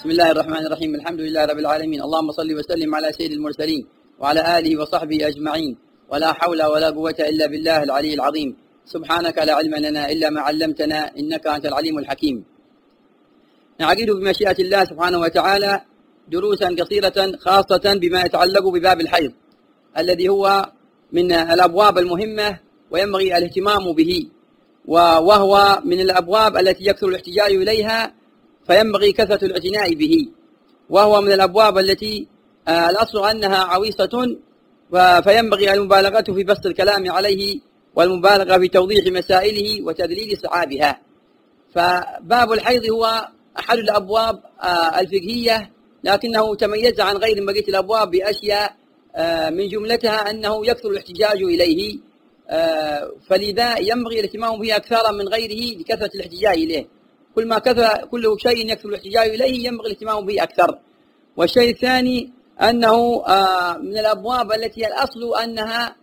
بسم الله الرحمن الرحيم. الحمد لله رب العالمين. اللهم صل وسلم على سيد المرسلين وعلى آله وصحبه أجمعين، ولا حول ولا قوة إلا بالله العلي العظيم. سبحانك لا علم لنا إلا ما علمتنا، إنك أنت العليم الحكيم. نعقد بمشيئة الله سبحانه وتعالى دروسا قصيرة خاصة بما يتعلق بباب الحيض، الذي هو من الأبواب المهمة وينبغي الاهتمام به، وهو من الأبواب التي يكثر الاحتجاج إليها فينبغي كثرة الاعتناء به، وهو من الأبواب التي الأصل أنها عويصة، فينبغي المبالغة في بسط الكلام عليه والمبالغة في توضيح مسائله وتدليل صعابها. فباب الحيض هو أحد الأبواب الفقهية، لكنه تميز عن غير بقية الأبواب بأشياء من جملتها أنه يكثر الاحتجاج إليه، فلذا ينبغي الاهتمام به أكثر من غيره لكثرة الاحتجاج إليه. كل شيء يكثر الاحتجاج إليه ينبغي الاهتمام به أكثر. والشيء الثاني أنه من الأبواب التي الأصل أنها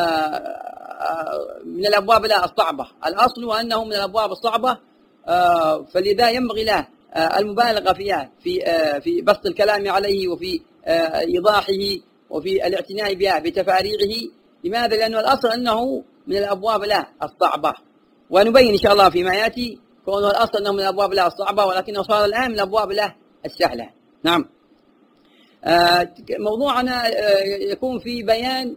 من الأبواب الصعبة، الأصل أنه من الأبواب الصعبة، فلذا ينبغي له المبالغة فيها في بسط الكلام عليه وفي إيضاحه وفي الاعتناء بها بتفاريعه. لماذا؟ لأنه الأصل أنه من الأبواب الصعبة، ونبين إن شاء الله فيما يأتي كونه الأصل أنه من الأبواب الصعبة، ولكنه صار الآن من الأبواب السهلة. نعم. موضوعنا يكون في بيان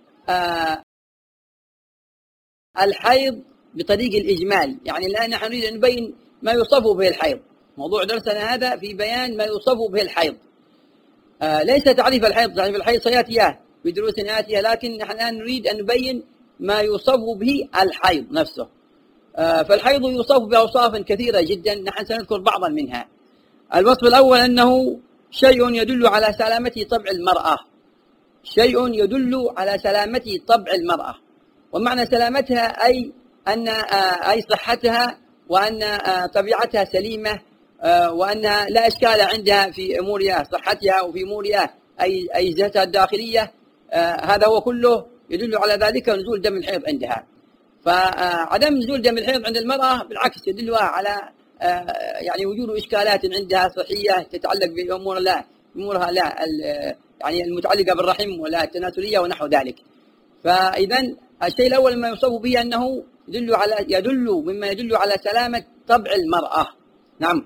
الحيض بطريق الإجمال، يعني الآن نحن نريد أن نبين ما يوصف به الحيض. موضوع درسنا هذا في بيان ما يوصف به الحيض، ليس تعريف الحيض. تعريف الحيض سيأتي في دروس آتية، لكن نحن الآن نريد أن نبين ما يوصف به الحيض نفسه. فالحيض يوصف بأوصاف كثيرة جدا، نحن سنذكر بعضا منها. الوصف الأول أنه شيء يدل على سلامة طبع المرأة، شيء يدل على سلامة طبع المرأة. ومعنى سلامتها أي صحتها، وأن طبيعتها سليمة، وأنها لا إشكال عندها في أمورها، صحتها وفي أمورها أي ذاتها الداخلية. هذا هو كله يدل على ذلك نزول دم الحيض عندها. فعدم نزول دم الحيض عند المرأة بالعكس يدلها على يعني وجود إشكالات عندها صحية تتعلق بأمورها يعني المتعلقة بالرحم ولا التناسلية ونحو ذلك. فإذا الشيء الأول ما يوصف به أنه مما يدل على سلامة طبع المرأة. نعم.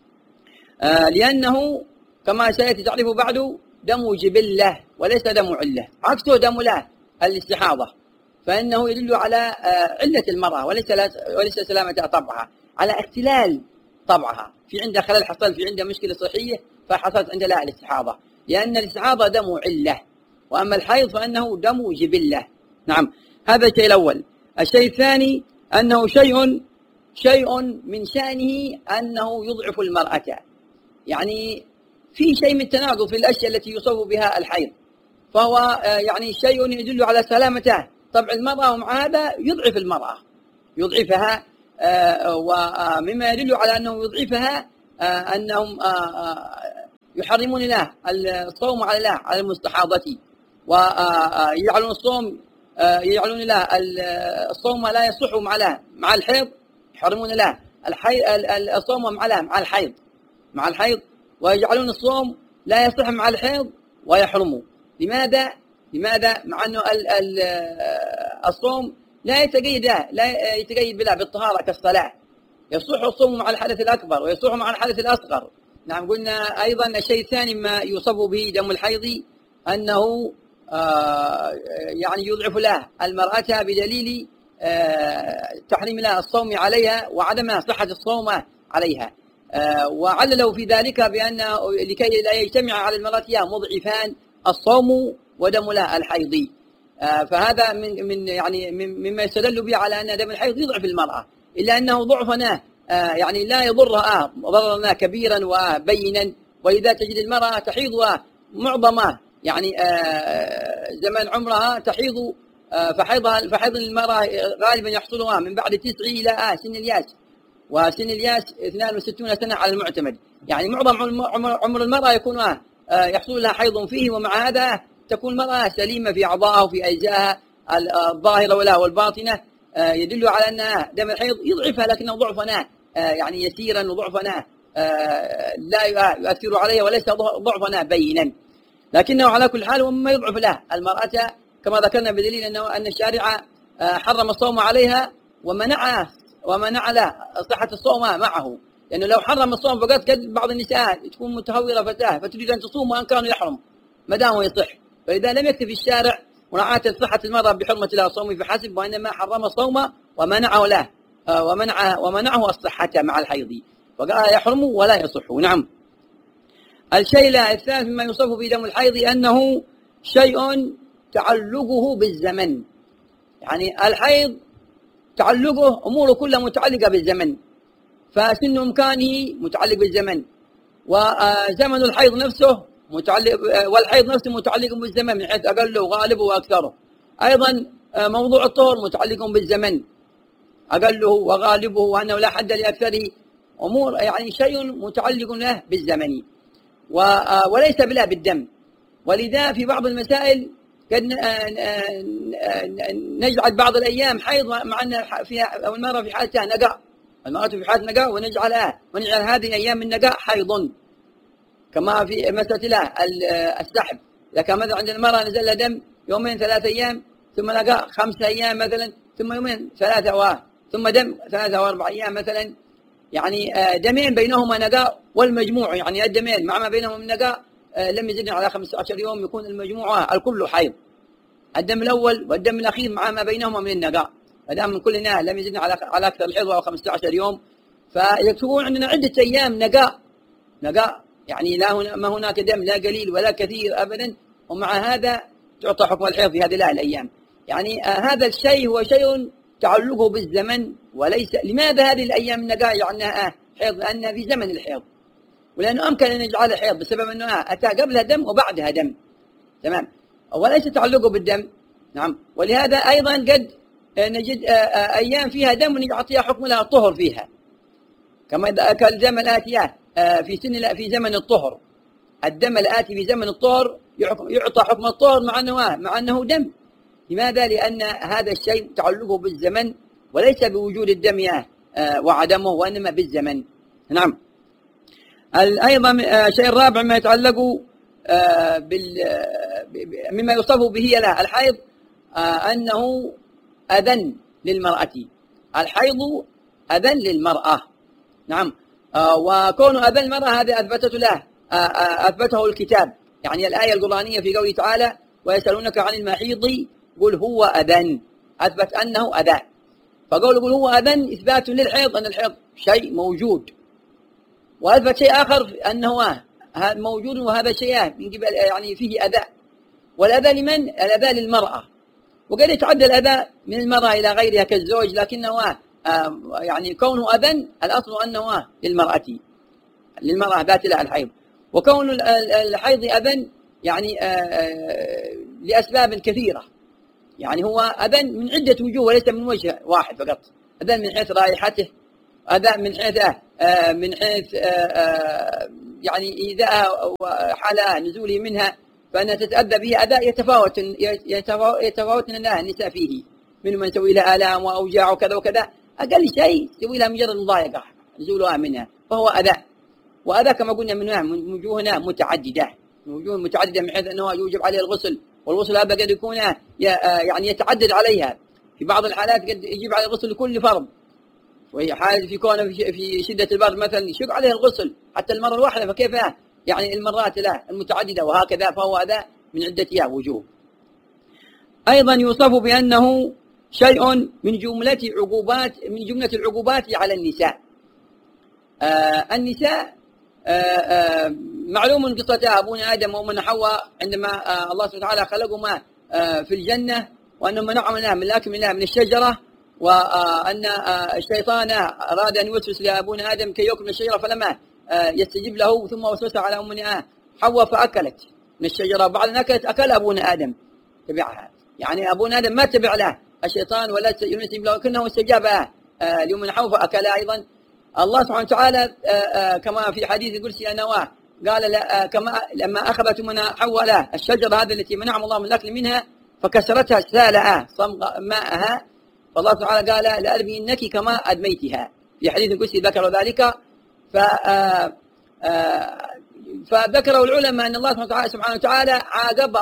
لأنه كما سيأتي تعرفه بعد دم جبلة وليس دم علة، عكسه دم الاستحاضة، فإنه يدل على علة المرأة وليس سلامة طبعها، على اختلال طبعها، في عندها خلل حصل، في عندها مشكلة صحية فحصلت عند لها الاستحاضة، لأن الاستحاضة دم علة، وأما الحيض فإنه دم جبلة. نعم، هذا الشيء الأول. الشيء الثاني أنه شيء من شأنه أنه يضعف المرأة، يعني في شيء من التناقض في الأشياء التي يصاب بها الحيض، فهو يعني شيء يدل على سلامته طبع المرأة، ومع هذا يضعف المرأة، يضعفها. ومما يدل على أنه يضعفها أنهم يحرمون له الصوم على المستحاضة، ويجعلون له الصوم لا يصح مع الحيض، يحرمون له الصوم مع الحيض، ويجعلون الصوم لا يصح مع الحيض ويحرموا. لماذا؟ مع أنه الصوم لا يتقيد بلا بالطهارة كالصلاة، يصح الصوم مع الحدث الأكبر ويصح مع الحدث الأصغر. نعم. قلنا أيضا الشيء الثاني ما يصاب به دم الحيض أنه يعني يضعف له المرأة بدليل تحريم لها الصوم عليها وعدم صحة الصوم عليها، وعللوا في ذلك بأنه لكي لا يجتمع على المرأة مضعفان الصوم ودم الحيض. فهذا مما يستدل به على أن دم الحيض يضعف المرأة، إلا أنه ضعفنا يعني لا يضرها ضررنا كبيرا وبينا، ولذا تجد المرأة تحيض معظمها يعني زمن عمرها تحيض، فحيض المرأة غالبا يحصلها من بعد 9 إلى سن الياس، وسن الياس 62 سنة على المعتمد، يعني معظم عمر المرأة يكون يحصل لها حيض فيه، ومع هذا تكون المرأة سليمة في أعضائها وفي أجزائها الظاهرة والباطنة، يدل على أن دم الحيض يضعفها، لكنه ضعفنا يعني يسيرا وضعفنا لا يؤثر عليها وليس ضعفا بينا، لكنه على كل حال ومما يضعف له المرأة كما ذكرنا بدليل أن الشارع حرم الصوم عليها ومنع له صحة الصوم معه، لأنه لو حرم الصوم فقط قد بعض النساء تكون متهورة فتاة فتريد أن تصوم وأن كانوا يحرم ما دام يصح، فإذا لم يكتفي الشارع مراعاة صحة المرأة بحرمة لها الصوم فحسب، وإنما حرم الصوم ومنعه له ومنعه الصحة مع الحيض، فقال يحرم ولا يصح. نعم. الشيء الثالث مما يوصف به دم الحيض أنه شيء تعلقه بالزمن، يعني الحيض تعلقه أموره كلها متعلقة بالزمن، فسن إمكانه متعلق بالزمن، وزمن الحيض نفسه متعلق، والحيض نفسه متعلق بالزمن من حيث أقله وغالبه وأكثره. أيضا موضوع الطهر متعلق بالزمن أقله وغالبه، وأنه لا حد لأكثره، أمور يعني شيء متعلق له بالزمن وليس بلا بالدم. ولذا في بعض المسائل قد نجعل بعض الأيام حيض مع أن فيها المرأة في حالتها نقاء، المرأة في حالة نقاء ونجعل هذه الأيام النقاء حيض، كما في مسألة السحب. إذا كان مثلا عند المرأة نزل لها دم يومين 3 أيام ثم نقاء 5 أيام مثلا، ثم يومين 3 ثم دم 3 أو 4 أيام مثلا، يعني دمين بينهما نقاء، والمجموع يعني الدمين مع ما بينهما من نقاء لم يزدن على 15 يوم يكون المجموع الكل حيض، الدم الأول والدم الأخير مع ما بينهما من النقاء، فدام من كل نهر لم يزدن على أكثر الحيض وهو 15 يوم، فيكتبون عندنا عدة أيام نقاء يعني ما هناك دم لا قليل ولا كثير أبدا، ومع هذا تعطى حكم الحيض في هذه الأيام. يعني هذا الشيء هو شيء تعلقه بالزمن وليس. لماذا هذه الأيام النقاء يعني حيض؟ لأنها في زمن الحيض، ولأنه أمكن أن نجعلها حيض بسبب أنه أتى قبلها دم وبعدها دم، تمام، وليس تعلقه بالدم. نعم. ولهذا أيضا قد نجد أيام فيها دم ونعطيها حكم لها الطهر فيها، كما كالدم الآتية في زمن الطهر، الدم الآتي في زمن الطهر يعطى حكم الطهر مع أنه دم. لماذا؟ لأن هذا الشيء تعلقه بالزمن وليس بوجود الدم وعدمه، وإنما بالزمن. نعم. أيضا الشيء الرابع ما يتعلق مما يوصف به له الحيض أنه أذن للمرأة، الحيض أذن للمرأة. نعم. وكون أذن المرأة هذا أثبته الكتاب، يعني الآية القرآنية في قوله تعالى ويسألونك عن المحيض قل هو أذن، أثبت أنه أذى، فقول هو أذن إثبات للحيض أن الحيض شيء موجود، وأثبت شيء آخر أنه موجود وهذا الشيء من قبل يعني فيه أذى، والأذى لمن؟ الأذى للمرأة، وقد يتعدى الأذى من المرأة إلى غيرها كالزوج، لكنه يعني كونه أذى الأصل أنه للمرأة ذات لها الحيض، وكون الحيض أذى يعني لأسباب كثيرة، يعني هو أذى من عدة وجوه وليس من وجه واحد فقط، أذى من حيث رائحته، أذى من حيث يعني إذا حال نزوله منها فأنها تتأذى به أذى يتفاوت النساء فيه، من يسوي لها آلام وأوجاع وكذا وكذا، أقل شيء يسوي لها مجرد مضايقة نزولها منها، فهو أذى. وأذى كما قلنا من وجوهنا متعددة، من حيث أنه يوجب عليه الغسل، والغسل هذا قد يكون يعني يتعدد عليها، في بعض الحالات قد يجب عليه الغسل لكل فرض، وهي حال في كونه في شدة البرد مثلا يشق عليه الغسل حتى المرة الواحدة، فكيف يعني المرات لا المتعددة، وهكذا فهو أذى من عدة وجوه. أيضا يوصف بأنه شيء من جملة العقوبات على النساء. النساء معلوم قصة أبونا آدم وأمنا حواء عندما الله سبحانه وتعالى خلقهما في الجنة، وأنهم منعهما من الأكل من الشجرة، وأن الشيطان أراد أن يوسوس لأبونا آدم كي يأكل من الشجرة، فلما يستجيب له ثم وسوس على أمنا حواء فأكلت من الشجرة، وبعد أن أكل أبونا آدم تبعها، يعني أبونا آدم ما تبع له الشيطان ولا يستجيب له، لكنه استجاب لأمنا حواء فأكل أيضا. الله سبحانه وتعالى كما في حديث القدسي أنه قال كما لما أخذت أمنا حواء له الشجرة هذه التي منعهم الله من الأكل منها فكسرتها سالعة صمغ ماءها، فالله تعالى قال لأرمينك كما أدميتها، في حديث القدسي ذكر ذلك، فذكروا العلماء أن الله سبحانه وتعالى عاقب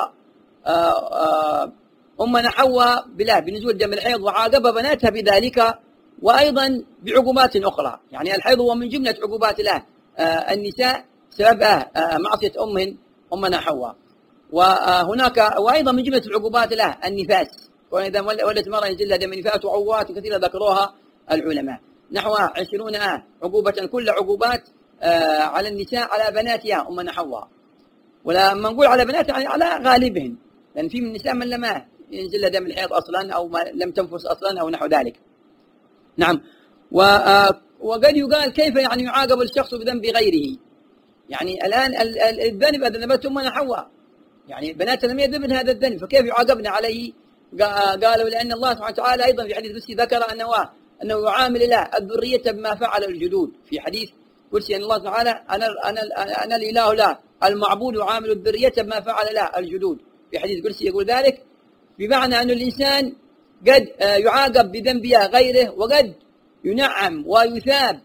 أمنا حواء بنزول دم الحيض، وعاقب بناتها بذلك، وأيضا بعقوبات أخرى. يعني الحيض هو من جملة عقوبات الله النساء سبب معصية أمنا حواء. وهناك وأيضا من جملة العقوبات له النفاس، وإذا ولت مرة ينزل لها دم نفاس، وعقوبات كثيرة ذكروها العلماء نحو 20 عقوبة، كل عقوبات على النساء على بناتها أمنا حواء. ولما نقول على بناتها يعني على غالبهن، لأن في من النساء من لما ينزل لها دم الحيض أصلا أو ما لم تنفس أصلا أو نحو ذلك. نعم. وقد يقال كيف يعني يعاقب الشخص بذنب غيره؟ يعني الآن الذنب أذنبته أمنا حواء، يعني بنات لم يذنبن هذا الذنب، فكيف يعاقبنا عليه؟ قالوا لأن الله سبحانه وتعالى أيضا في حديث قدسي ذكر أنه يعامل الله الذرية بما فعل الجدود. في حديث قدسي أن الله تعالى أنا الإله لا المعبود يعامل الذرية بما فعل له الجدود. في حديث قدسي يقول ذلك، بمعنى أن الإنسان قد يعاقب بذنب غيره، وقد ينعم ويثاب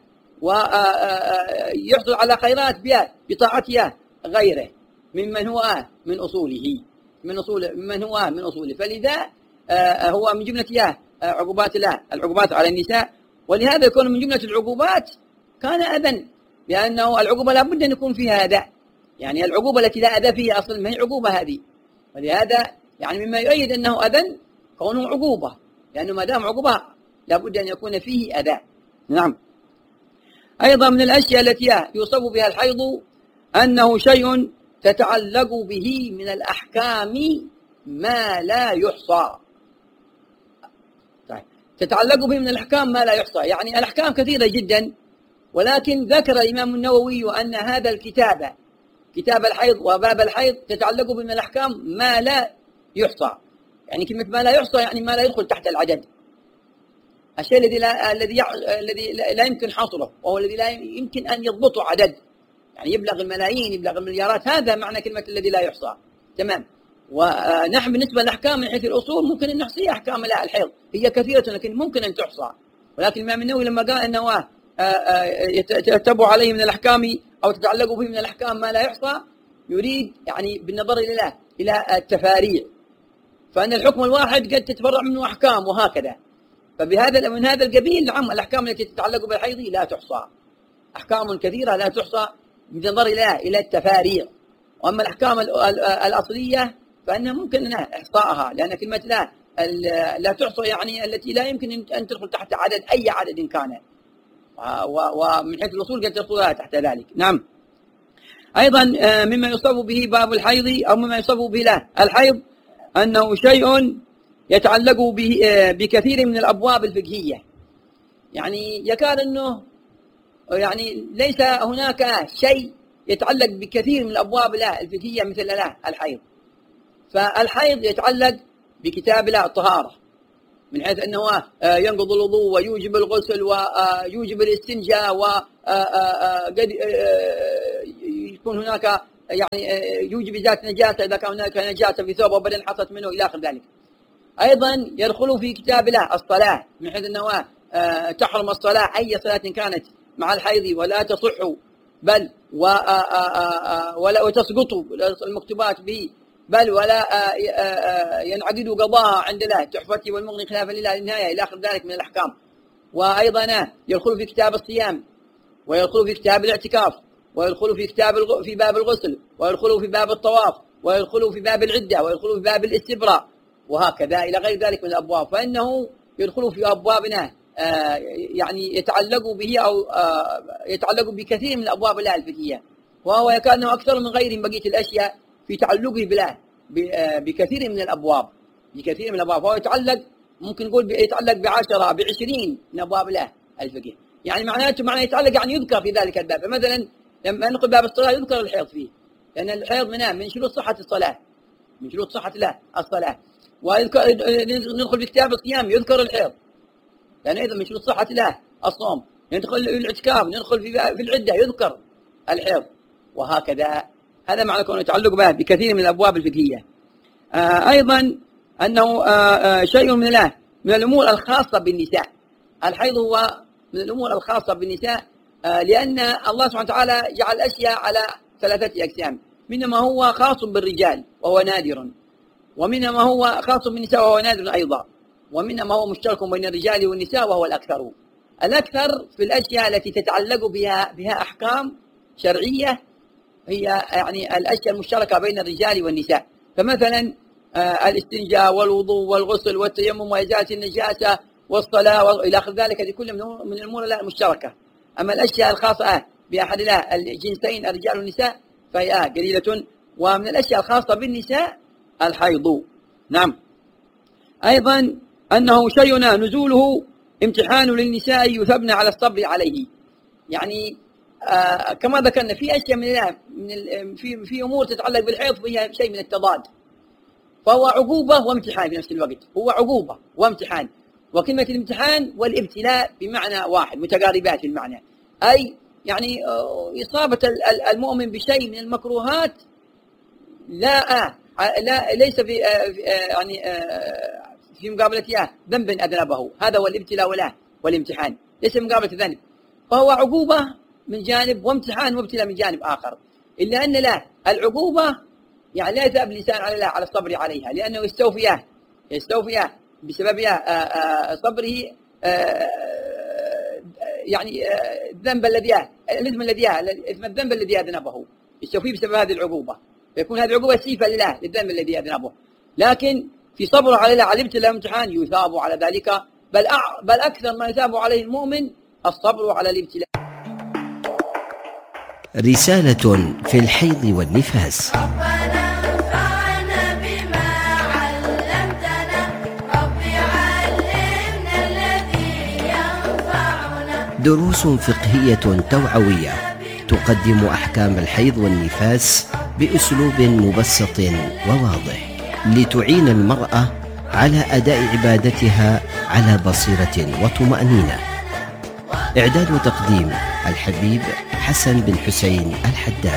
ويحصل على خيرات بطاعته غيره ممن هو من أصوله، ممن هو من أصوله. فلذا هو من جملة عقوبات الله العقوبات على النساء، ولهذا يكون من جملة العقوبات كان أذى، لأنه العقوبة لابد أن يكون فيها أذى. يعني العقوبة التي لا أذى فيها أصلا ما هي عقوبة هذه، ولهذا يعني مما يؤيد أنه أذى كونه عقوبة، لأنه ما دام عقوبة لابد أن يكون فيه أذى. نعم. أيضا من الأشياء التي يوصف بها الحيض أنه شيء تتعلق به من الأحكام ما لا يحصى. طيب. تتعلق به من الأحكام ما لا يحصى، يعني الأحكام كثيرة جدا، ولكن ذكر الإمام النووي أن هذا كتاب الحيض وباب الحيض تتعلق به من الأحكام ما لا يحصى. يعني كلمة ما لا يحصى يعني ما لا يدخل تحت العدد، الشيء الذي لا يمكن حصره، وهو الذي لا يمكن أن يضبطه عدد، يعني يبلغ الملايين يبلغ المليارات، هذا معنى كلمة الذي لا يحصى. تمام. ونحن بالنسبة للأحكام من حيث الأصول ممكن أن نحصي أحكام لا الحيض، هي كثيرة لكن ممكن أن تحصى. ولكن الإمام النووي لما قال أنه يتتبع عليه من الأحكام أو تتعلق به من الأحكام ما لا يحصى، يريد يعني بالنظر إلى التفاريع، فأن الحكم الواحد قد تتفرع منه أحكام وهكذا. من هذا القبيل نعم الأحكام التي تتعلق بالحيض لا تحصى، أحكام كثيرة لا تحصى بالنظر إلى التفاريع. وأما الأحكام الأصلية فإنها ممكن إحصائها، لأن كلمة لا تحصى يعني التي لا يمكن أن تدخل تحت عدد أي عدد كان، ومن حيث الأصول قد تدخلها تحت ذلك. نعم. أيضا مما يصاب به باب الحيض أو مما يصاب به له الحيض أنه شيء يتعلق بكثير من الأبواب الفقهية، يعني يكاد أنه يعني ليس هناك شيء يتعلق بكثير من الأبواب الفقهية مثل الحيض. فالحيض يتعلق بكتاب الطهارة، من حيث أنه ينقض الوضوء ويوجب الغسل ويوجب الاستنجاء، وقد يكون هناك يعني يوجب ذات نجاسة إذا كان هناك نجاسة في ثوب وبدن حصلت منه إلى آخر ذلك. أيضا يدخل في كتاب الصلاة، من حيث أنه تحرم الصلاة أي صلاة كانت مع الحيض ولا تصح بل وتسقط المكتوبات به، بل ولا ينعقد قضاء عند الله تحفتي والمغني خلافا لله للنهاية إلى آخر ذلك من الأحكام. وأيضا يدخل في كتاب الصيام، ويدخل في كتاب الاعتكاف، ويدخل في باب الغسل، ويدخل في باب الطواف، ويدخل في باب العدة، ويدخل في باب الاستبراء، وهكذا إلى غير ذلك من الأبواب. فإنه يدخل في أبوابنا يعني يتعلق به أو يتعلق بكثير من الأبواب الفقهية، وهو يكاد أنه أكثر من غير بقية الأشياء في تعلقه بكثير من الأبواب، فهو يتعلق ممكن نقول يتعلق ب10 ب20 من أبواب الفقه. يعني معنى يتعلق يعني يذكر في ذلك الباب. فمثلا لما نقول باب الصلاة يذكر الحيض فيه، لأن الحيض من شروط صحة الصلاة، من شروط صحة الصلاة. وندخل في كتاب الصيام يذكر الحيض، لأن أيضا من شروط صحة الصوم. ندخل الاعتكاف، ندخل في العدة يذكر الحيض، وهكذا. هذا معنى كونه يتعلق به بكثير من الأبواب الفقهية. أيضا أنه شيء من الأمور الخاصة بالنساء. الحيض هو من الأمور الخاصة بالنساء لأن الله سبحانه وتعالى جعل الأشياء على 3 أقسام، منها ما هو خاص بالرجال وهو نادر، ومنها ما هو خاص بالنساء وهو نادر أيضا، ومنها ما هو مشترك بين الرجال والنساء وهو الأكثر. الأكثر في الأشياء التي تتعلق بها أحكام شرعية، هي يعني الأشياء المشتركة بين الرجال والنساء، فمثلا الاستنجاء والوضوء والغسل والتيمم وإزالة النجاسة والصلاة وإلى آخر ذلك، هذه كلها من الأمور المشتركة. أما الأشياء الخاصة بأحد الجنسين الرجال والنساء فهي قليلة. ومن الأشياء الخاصة بالنساء الحيض. نعم. أيضا أنه شيء نزوله امتحان للنساء يثبن على الصبر عليه، يعني كما ذكرنا في أشياء في أمور تتعلق بالحيض فيها شيء من التضاد، فهو عقوبة وامتحان في نفس الوقت، هو عقوبة وامتحان. وكلمة الامتحان والابتلاء بمعنى واحد، متقاربات في المعنى، أي يعني إصابة المؤمن بشيء من المكروهات ليس في يعني في مقابلتها ذنب أذنبه، هذا هو الابتلاء والامتحان، ليس في مقابلة ذنب، فهو عقوبة من جانب وامتحان وابتلاء من جانب آخر. إلا أن العقوبة يعني لا يذهب الإنسان على الصبر عليها، لأنه يستوفيها بسببها صبره يعني الذنب الذي أذنبه يستوفيه بسبب هذه العقوبة، فيكون هذه العقوبة سيفا لله للذنب الذي أذنبه. لكن في صبره على الابتلاء والامتحان يثاب على ذلك، بل أكثر ما يثاب عليه المؤمن الصبر على الابتلاء. رسالة في الحيض والنفاس. دروس فقهية توعوية تقدم أحكام الحيض والنفاس بأسلوب مبسط وواضح، لتعين المرأة على أداء عبادتها على بصيرة وطمأنينة. إعداد وتقديم الحبيب حسن بن حسين الحداد.